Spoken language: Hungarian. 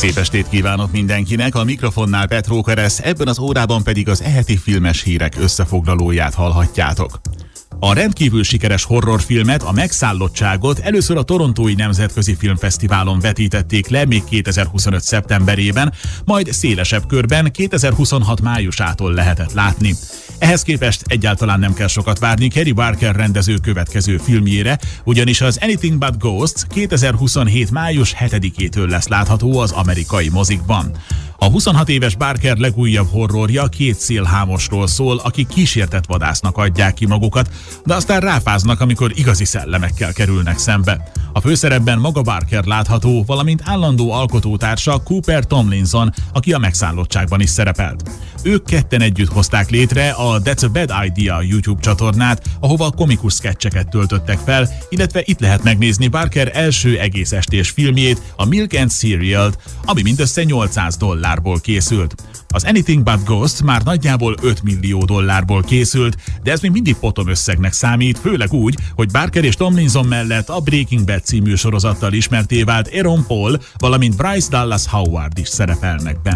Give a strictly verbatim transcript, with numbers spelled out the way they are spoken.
Szép estét kívánok mindenkinek, a mikrofonnál Petró Keresz, ebben az órában pedig az eheti filmes hírek összefoglalóját hallhatjátok. A rendkívül sikeres horrorfilmet, a Megszállottságot először a Torontói Nemzetközi Filmfesztiválon vetítették le még kétezer-huszonöt. szeptemberében, majd szélesebb körben kétezer-huszonhat. májusától lehetett látni. Ehhez képest egyáltalán nem kell sokat várni Carey Barker rendező következő filmjére, ugyanis az Anything But Ghosts kétezer-huszonhét. május hetedikétől lesz látható az amerikai mozikban. A huszonhat éves Barker legújabb horrorja két szélhámosról szól, akik kísértett vadásznak adják ki magukat, de aztán ráfáznak, amikor igazi szellemekkel kerülnek szembe. A főszerepben maga Barker látható, valamint állandó alkotótársa Cooper Tomlinson, aki a Megszállottságban is szerepelt. Ők ketten együtt hozták létre a That's a Bad Idea YouTube csatornát, ahova komikus sketcheket töltöttek fel, illetve itt lehet megnézni Barker első egész estés filmjét, a Milk and Cerealt, ami mindössze nyolcszáz dollárból készült. Az Anything But Ghost már nagyjából öt millió dollárból készült, de ez még mindig potom összegnek számít, főleg úgy, hogy Barker és Tomlinson mellett a Breaking Bad című sorozattal ismertté vált Aaron Paul, valamint Bryce Dallas Howard is szerepelnek benne.